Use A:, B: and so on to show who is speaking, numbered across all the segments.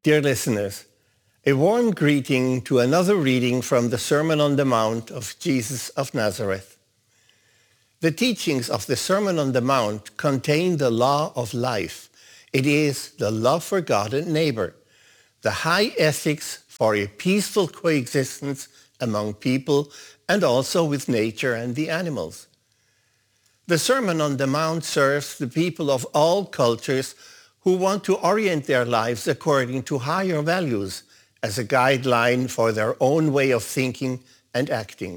A: Dear listeners, a warm greeting to another reading from the Sermon on the Mount of Jesus of Nazareth. The teachings of the Sermon on the Mount contain the law of life. It is the love for God and neighbor, the high ethics for a peaceful coexistence among people and also with nature and the animals. The Sermon on the Mount serves the people of all cultures who want to orient their lives according to higher values as a guideline for their own way of thinking and acting.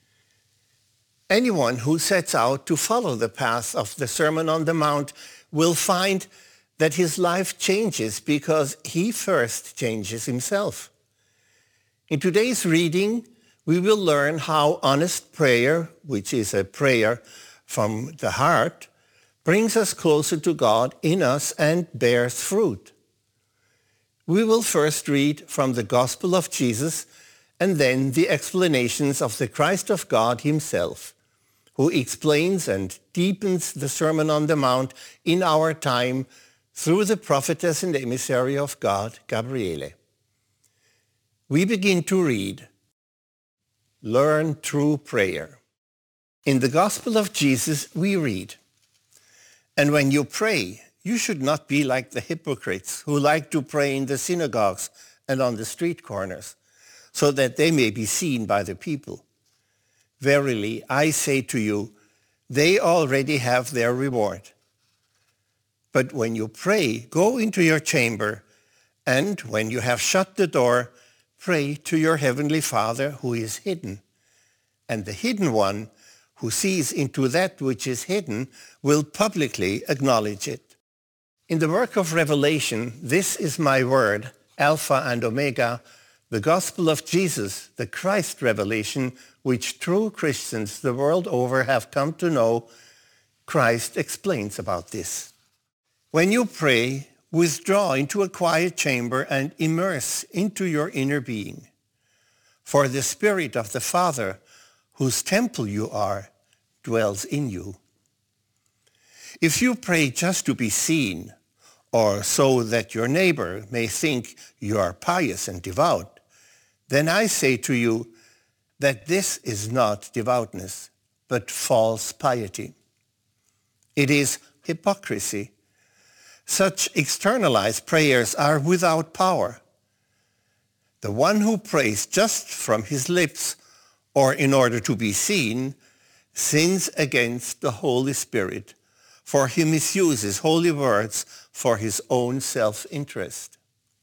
A: Anyone who sets out to follow the path of the Sermon on the Mount will find that his life changes because he first changes himself. In today's reading, we will learn how honest prayer, which is a prayer from the heart, brings us closer to God in us and bears fruit. We will first read from the Gospel of Jesus and then the explanations of the Christ of God himself, who explains and deepens the Sermon on the Mount in our time through the prophetess and emissary of God, Gabriele. We begin to read, Learn True Prayer. In the Gospel of Jesus, we read, And when you pray, you should not be like the hypocrites who like to pray in the synagogues and on the street corners, so that they may be seen by the people. Verily, I say to you, they already have their reward. But when you pray, go into your chamber, and when you have shut the door, pray to your heavenly Father who is hidden. And the hidden one, who sees into that which is hidden, will publicly acknowledge it. In the work of Revelation, this is my word, Alpha and Omega, the gospel of Jesus, the Christ revelation, which true Christians the world over have come to know. Christ explains about this. When you pray, withdraw into a quiet chamber and immerse into your inner being. For the Spirit of the Father, whose temple you are, dwells in you. If you pray just to be seen, or so that your neighbor may think you are pious and devout, then I say to you that this is not devoutness, but false piety. It is hypocrisy. Such externalized prayers are without power. The one who prays just from his lips or in order to be seen sins against the Holy Spirit, for he misuses holy words for his own self-interest.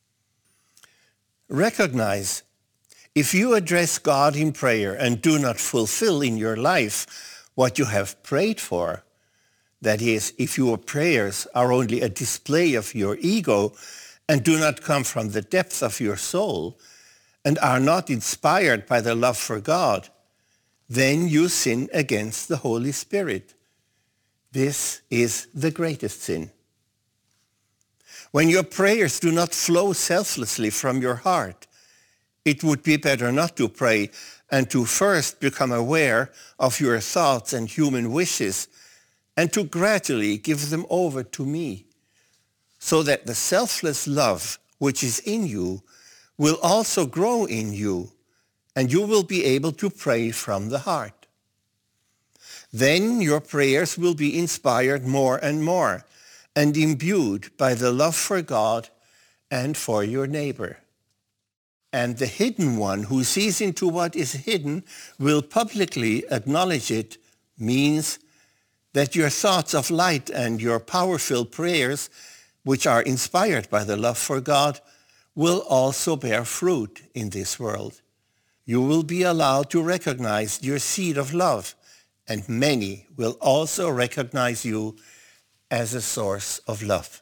A: Recognize, if you address God in prayer and do not fulfill in your life what you have prayed for, that is, if your prayers are only a display of your ego and do not come from the depth of your soul and are not inspired by the love for God, then you sin against the Holy Spirit. This is the greatest sin. When your prayers do not flow selflessly from your heart, it would be better not to pray and to first become aware of your thoughts and human wishes and to gradually give them over to me, so that the selfless love which is in you will also grow in you, and you will be able to pray from the heart. Then your prayers will be inspired more and more and imbued by the love for God and for your neighbor. And the hidden one who sees into what is hidden will publicly acknowledge it means that your thoughts of light and your power-filled prayers, which are inspired by the love for God, will also bear fruit in this world. You will be allowed to recognize your seed of love, and many will also recognize you as a source of love.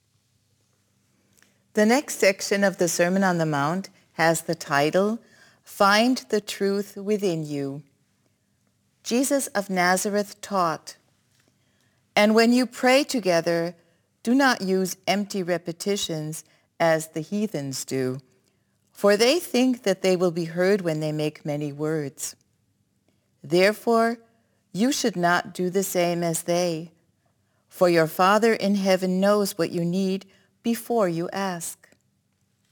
B: The next section of the Sermon on the Mount has the title, Find the Truth Within You. Jesus of Nazareth taught, And when you pray together, do not use empty repetitions as the heathens do, for they think that they will be heard when they make many words. Therefore, you should not do the same as they, for your Father in heaven knows what you need before you ask.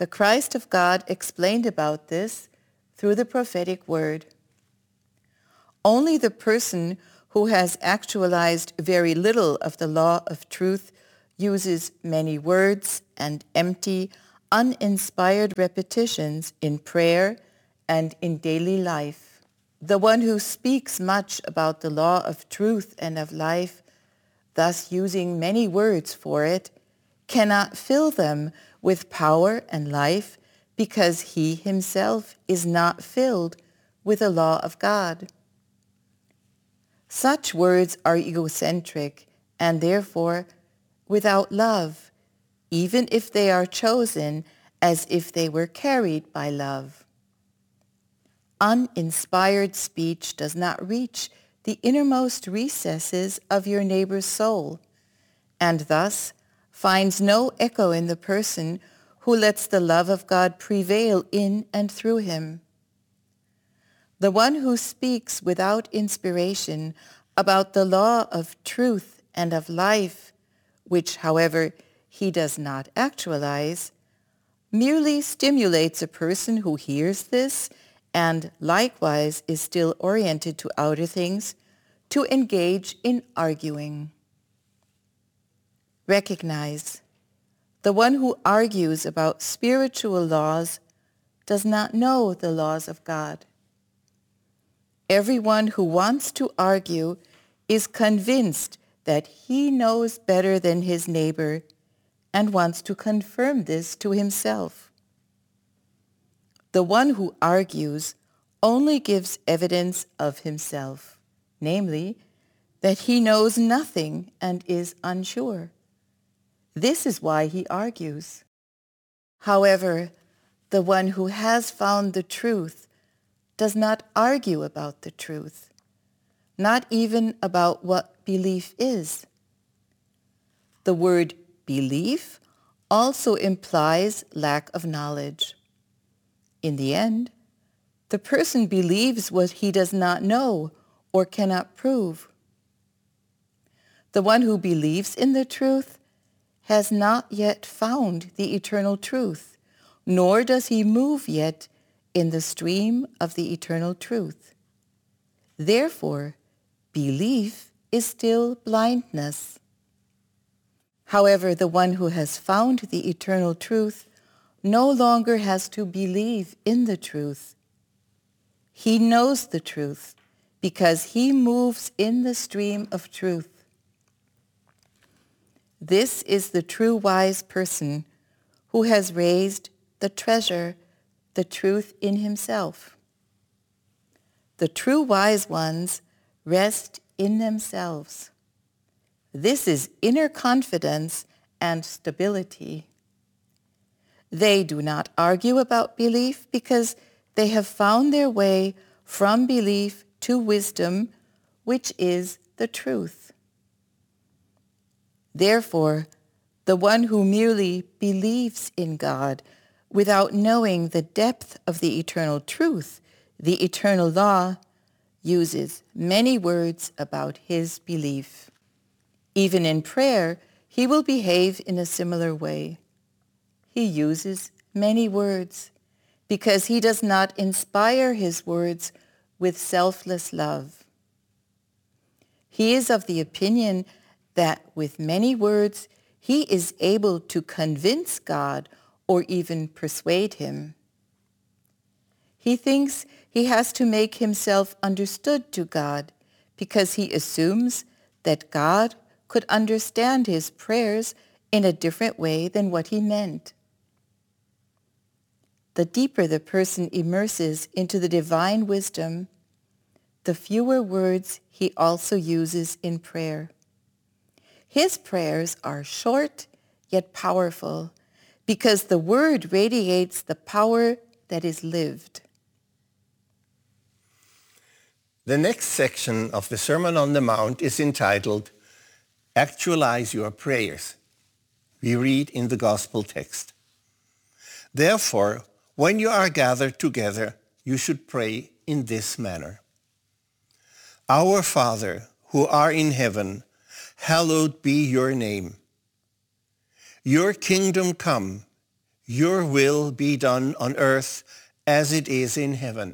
B: the Christ of God explained about this through the prophetic word. Only the person who has actualized very little of the law of truth uses many words and empty, uninspired repetitions in prayer and in daily life. The one who speaks much about the law of truth and of life, thus using many words for it, cannot fill them with power and life because he himself is not filled with the law of God. Such words are egocentric and therefore without love, even if they are chosen as if they were carried by love. Uninspired speech does not reach the innermost recesses of your neighbor's soul, and thus finds no echo in the person who lets the love of God prevail in and through him. The one who speaks without inspiration about the law of truth and of life, which, however, he does not actualize, merely stimulates a person who hears this and likewise is still oriented to outer things to engage in arguing. Recognize, the one who argues about spiritual laws does not know the laws of God. Everyone who wants to argue is convinced that he knows better than his neighbor and wants to confirm this to himself. The one who argues only gives evidence of himself, namely, that he knows nothing and is unsure. This is why he argues. However, the one who has found the truth does not argue about the truth, not even about what belief is. The word belief also implies lack of knowledge. In the end, the person believes what he does not know or cannot prove. The one who believes in the truth has not yet found the eternal truth, nor does he move yet in the stream of the eternal truth. Therefore, belief is still blindness. However, the one who has found the eternal truth no longer has to believe in the truth. He knows the truth because he moves in the stream of truth. This is the true wise person who has raised the treasure, the truth in himself. The true wise ones rest in themselves. This is inner confidence and stability. They do not argue about belief because they have found their way from belief to wisdom, which is the truth. Therefore, the one who merely believes in God without knowing the depth of the eternal truth, the eternal law, uses many words about his belief. Even in prayer, he will behave in a similar way. He uses many words because he does not inspire his words with selfless love. He is of the opinion that with many words he is able to convince God or even persuade him. He thinks he has to make himself understood to God because he assumes that God could understand his prayers in a different way than what he meant. The deeper the person immerses into the divine wisdom, the fewer words he also uses in prayer. His prayers are short yet powerful because the word radiates the power that is lived.
A: The next section of the Sermon on the Mount is entitled, Actualize Your Prayers. We read in the Gospel text. Therefore, when you are gathered together, you should pray in this manner. Our Father, who art in heaven, hallowed be your name. Your kingdom come, your will be done on earth as it is in heaven.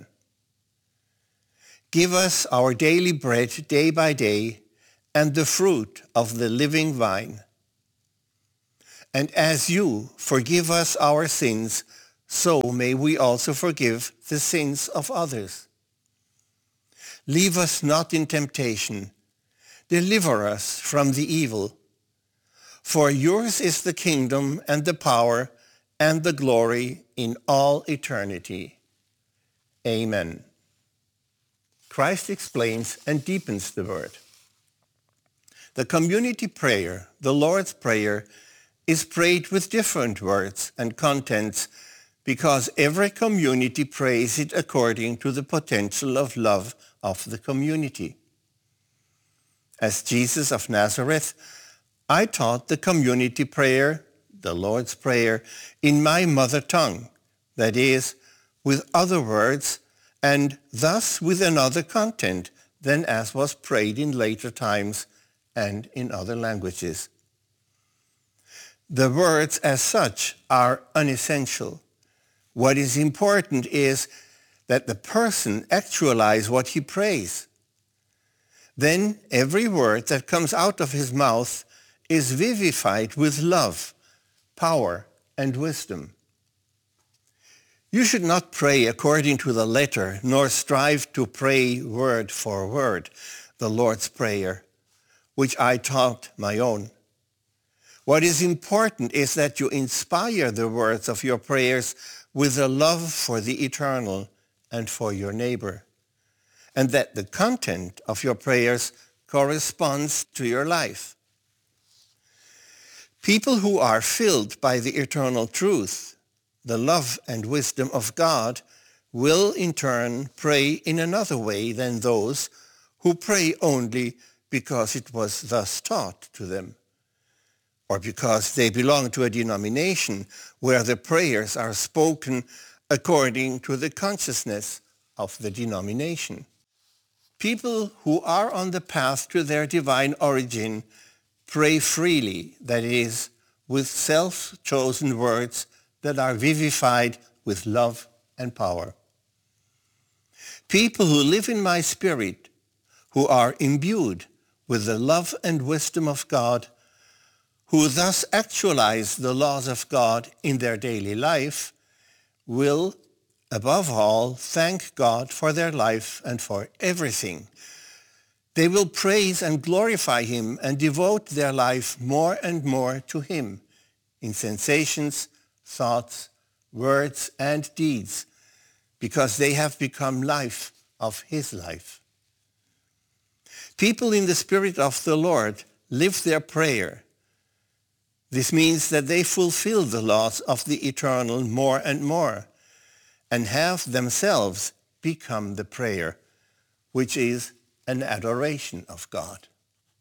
A: Give us our daily bread day by day, and the fruit of the living vine. And as you forgive us our sins, so may we also forgive the sins of others. Leave us not in temptation. Deliver us from the evil. For yours is the kingdom and the power and the glory in all eternity. Amen. Christ explains and deepens the word. The community prayer, the Lord's Prayer, is prayed with different words and contents because every community prays it according to the potential of love of the community. As Jesus of Nazareth, I taught the community prayer, the Lord's Prayer, in my mother tongue, that is, with other words and thus with another content than as was prayed in later times and in other languages. The words as such are unessential. What is important is that the person actualize what he prays. Then every word that comes out of his mouth is vivified with love, power, and wisdom. You should not pray according to the letter, nor strive to pray word for word, the Lord's Prayer, which I taught my own. What is important is that you inspire the words of your prayers with a love for the eternal and for your neighbor, and that the content of your prayers corresponds to your life. People who are filled by the eternal truth, the love and wisdom of God, will in turn pray in another way than those who pray only because it was thus taught to them, or because they belong to a denomination where the prayers are spoken according to the consciousness of the denomination. People who are on the path to their divine origin pray freely, that is, with self-chosen words that are vivified with love and power. People who live in my spirit, who are imbued with the love and wisdom of God, who thus actualize the laws of God in their daily life, will, above all, thank God for their life and for everything. They will praise and glorify him and devote their life more and more to him in sensations, thoughts, words, and deeds, because they have become life of his life. People in the Spirit of the Lord live their prayer. This means that they fulfill the laws of the eternal more and more, and have themselves become the prayer, which is an adoration of God.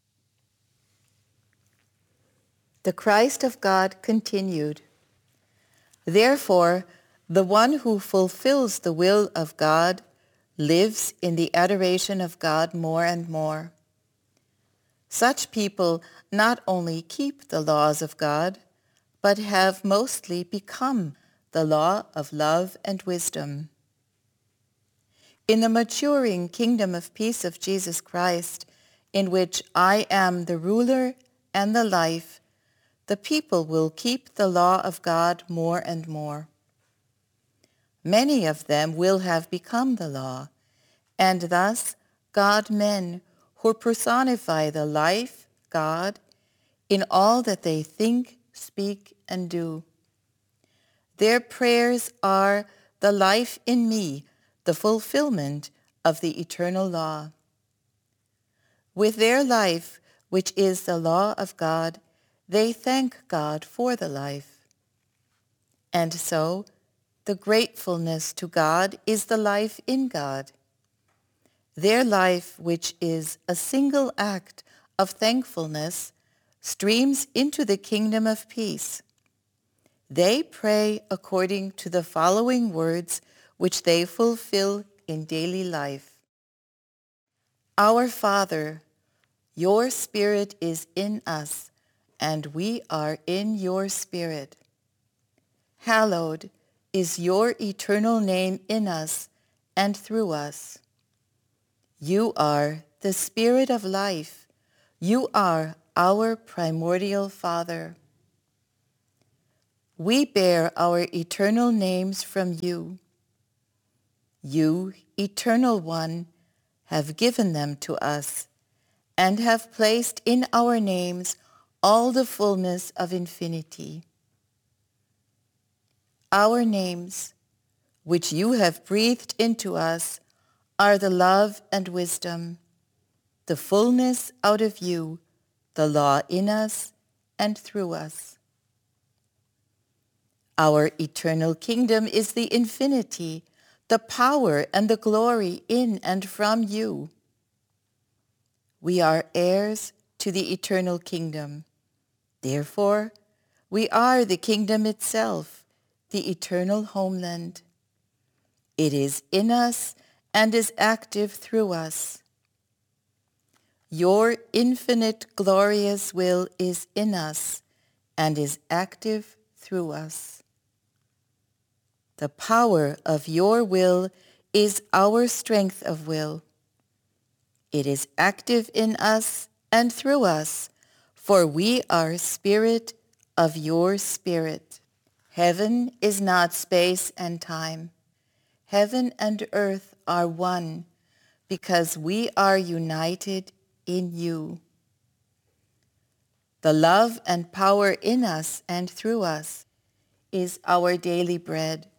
B: The Christ of God continued, "Therefore, the one who fulfills the will of God lives in the adoration of God more and more. Such people not only keep the laws of God, but have mostly become the law of love and wisdom. In the maturing kingdom of peace of Jesus Christ, in which I am the ruler and the life, the people will keep the law of God more and more. Many of them will have become the law, and thus God-men who personify the life, God, in all that they think, speak, and do. Their prayers are the life in me, the fulfillment of the eternal law. With their life, which is the law of God, they thank God for the life. And so, the gratefulness to God is the life in God. Their life, which is a single act of thankfulness, streams into the kingdom of peace. They pray according to the following words, which they fulfill in daily life. Our Father, your Spirit is in us, and we are in your Spirit. hallowed is your eternal name in us and through us. You are the Spirit of life. You are our primordial Father. We bear our eternal names from you. You, Eternal One, have given them to us and have placed in our names all the fullness of infinity. Our names, which you have breathed into us, are the love and wisdom, the fullness out of you, the law in us and through us. Our eternal kingdom is the infinity, the power and the glory in and from you. We are heirs to the eternal kingdom. Therefore, we are the kingdom itself, the eternal homeland. It is in us and is active through us. Your infinite glorious will is in us and is active through us. The power of your will is our strength of will. It is active in us and through us, for we are spirit of your spirit. Heaven is not space and time. Heaven and earth are one because we are united in you. The love and power in us and through us is our daily bread.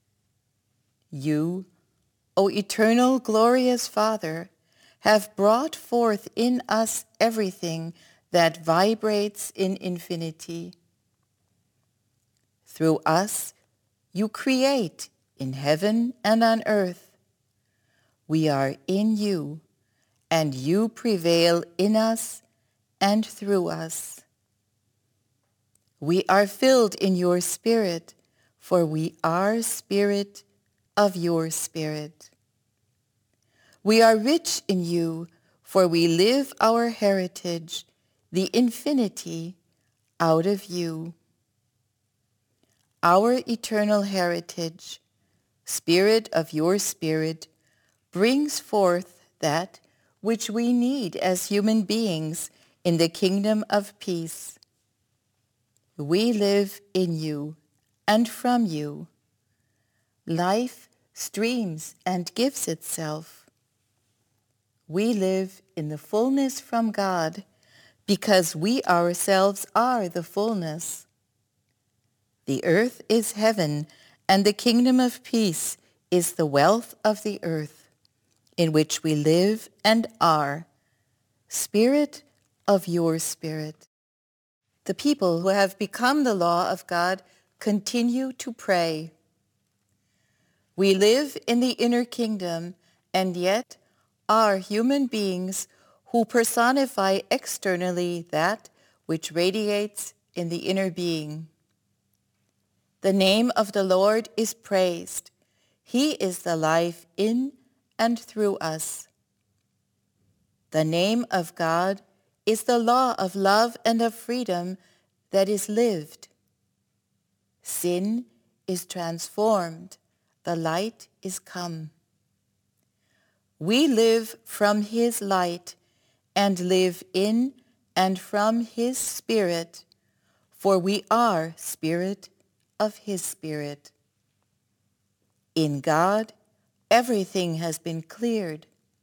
B: You, O eternal glorious Father, have brought forth in us everything that vibrates in infinity. Through us, you create in heaven and on earth. We are in you, and you prevail in us and through us. We are filled in your spirit, for we are spirit of your spirit. We are rich in you, for we live our heritage, the infinity, out of you. Our eternal heritage, spirit of your spirit, brings forth that which we need as human beings in the kingdom of peace. We live in you and from you. Life streams and gives itself. We live in the fullness from God because we ourselves are the fullness. The earth is heaven, and the kingdom of peace is the wealth of the earth, in which we live and are, spirit of your spirit. The people who have become the law of God continue to pray. We live in the inner kingdom, and yet are human beings who personify externally that which radiates in the inner being. The name of the Lord is praised. He is the life in and through us. The name of God is the law of love and of freedom that is lived. Sin is transformed. The light is come. We live from his light and live in and from his spirit, for we are spirit of his spirit. In God, everything has been cleared.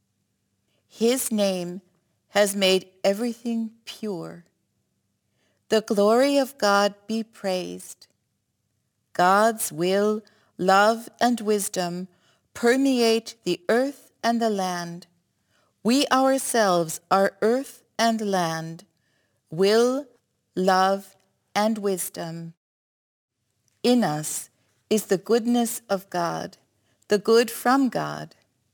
B: His name has made everything pure. The glory of God be praised. God's will, love, and wisdom permeate the earth and the land. We ourselves are earth and land, will, love, and wisdom. In us is the goodness of God, the good from God.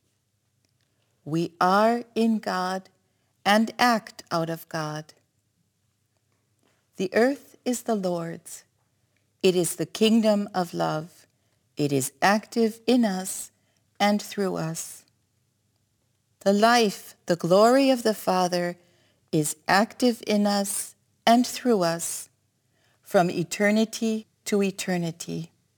B: We are in God and act out of God. The earth is the Lord's. It is the kingdom of love. It is active in us and through us. The life, the glory of the Father is active in us and through us from eternity to eternity.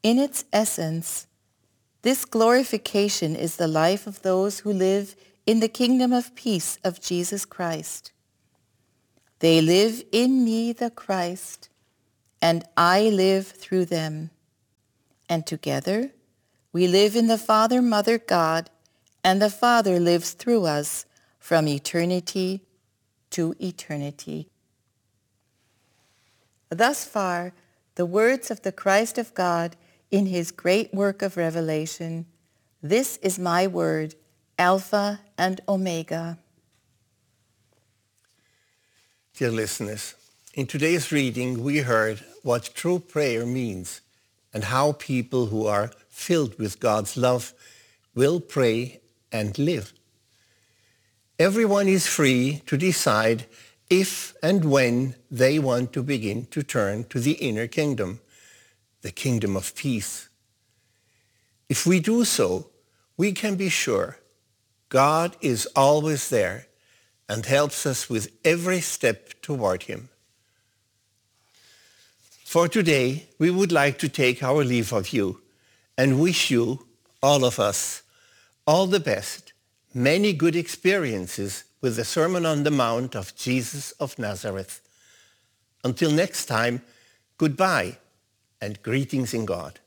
B: In its essence, this glorification is the life of those who live in the kingdom of peace of Jesus Christ. They live in me, the Christ, and I live through them. And together we live in the Father, Mother, God, and the Father lives through us from eternity to eternity. Thus far, the words of the Christ of God in his great work of revelation. This is my word, Alpha and Omega.
A: Dear listeners, in today's reading we heard what true prayer means and how people who are filled with God's love will pray and live. Everyone is free to decide if and when they want to begin to turn to the inner kingdom, the kingdom of peace. If we do so, we can be sure God is always there and helps us with every step toward him. For today, we would like to take our leave of you and wish you, all of us, all the best, many good experiences with the Sermon on the Mount of Jesus of Nazareth. Until next time, goodbye and greetings in God.